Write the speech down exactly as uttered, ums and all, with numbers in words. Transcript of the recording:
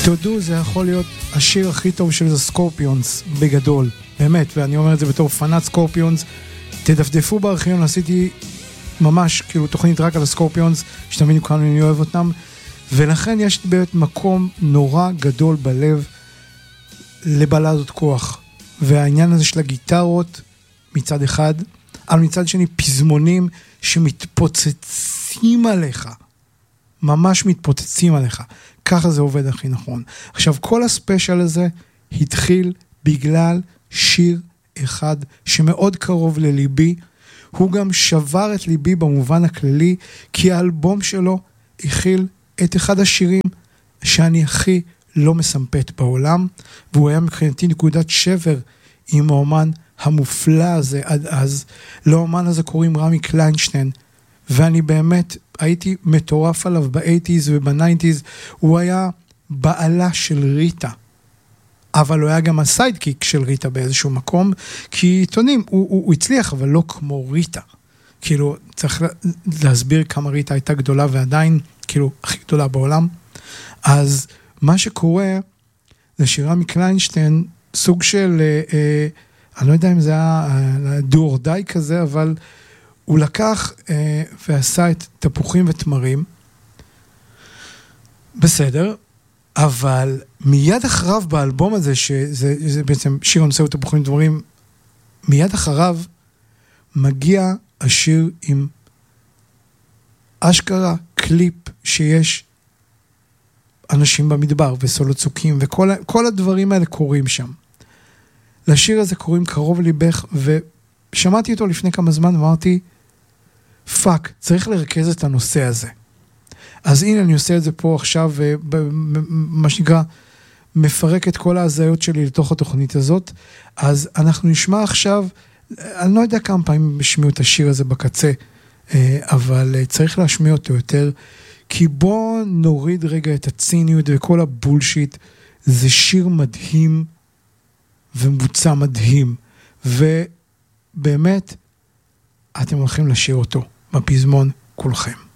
תודו, זה יכול להיות השיר הכי טוב של סקורפיונס בגדול, באמת, ואני אומר את זה בתור פנאט סקורפיונס. תדפדפו בארכיון, עשיתי ממש כאילו תוכנית רק על הסקורפיונס, שתבינו כמה אני אוהב אותם, ולכן יש באמת מקום נורא גדול בלב לבלדות כוח, והעניין הזה של הגיטרות מצד אחד, אבל מצד שני פזמונים שמתפוצצים עליך, ממש מתפוצצים עליך, ככה זה עובד הכי נכון. עכשיו כל הספיישל הזה התחיל בגלל שיר אחד שמאוד קרוב לליבי, הוא גם שבר את ליבי במובן הכללי, כי האלבום שלו הכיל את אחד השירים שאני הכי לא מסמפת בעולם, והוא היה מבחינתי נקודת שבר עם האומן המופלא הזה עד אז. לאומן הזה קוראים רמי קליינשטיין, ואני באמת הייתי מטורף עליו ב-שמונים וב-תשעים. הוא היה בעלה של ריטה, אבל הוא היה גם הסיידקיק של ריטה באיזשהו מקום, כי עיתונים, הוא, הוא, הוא הצליח, אבל לא כמו ריטה. כאילו, צריך להסביר כמה ריטה הייתה גדולה, ועדיין, כאילו, הכי גדולה בעולם. אז מה שקורה, זה שירה מקליינשטיין, סוג של, אה, אה, אני לא יודע אם זה היה אה, דורדאי כזה, אבל הוא לקח אה, ועשה את תפוחים ותמרים, בסדר, אבל מיד אחריו באלבום הזה, שזה זה בעצם שיר הנושא ותפוחים ותמרים, מיד אחריו מגיע השיר עם אשכרה קליפ שיש אנשים במדבר וסולו צוקים, וכל כל הדברים האלה קורים שם. לשיר הזה קוראים קרוב ליבך, ושמעתי אותו לפני כמה זמן, ואמרתי, פאק, צריך לרכז את הנושא הזה. אז הנה אני עושה את זה פה עכשיו, מה שנקרא, מפרק את כל ההזיות שלי לתוך התוכנית הזאת. אז אנחנו נשמע עכשיו, אני לא יודע כמה פעמים משמיעו את השיר הזה בקצה, אבל צריך להשמיע אותו יותר, כי בוא נוריד רגע את הציניות וכל הבולשיט. זה שיר מדהים ומבוצע מדהים, ובאמת אתם הולכים לשיר אותו בפזמון כולכם.